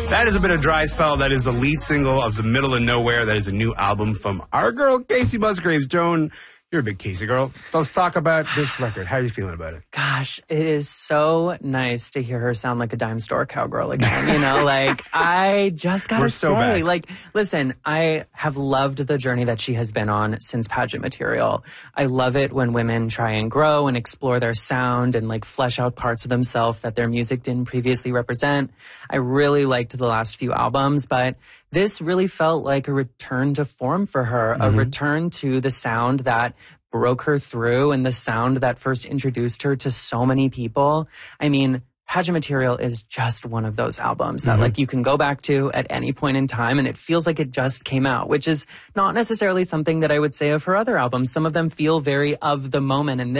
That is a bit of Dry Spell. That is the lead single of The Middle of Nowhere. That is a new album from our girl, Casey Musgraves. Joan, you're a big Casey girl. Let's talk about this record. How are you feeling about it? Gosh, it is so nice to hear her sound like a dime store cowgirl again. You know, like, I just gotta say, like, listen, I have loved the journey that she has been on since Pageant Material. I love it when women try and grow and explore their sound and, like, flesh out parts of themselves that their music didn't previously represent. I really liked the last few albums, but this really felt like a return to form for her, a return to the sound that broke her through and the sound that first introduced her to so many people. I mean, Pageant Material is just one of those albums that like you can go back to at any point in time and it feels like it just came out, which is not necessarily something that I would say of her other albums. Some of them feel very of the moment, and this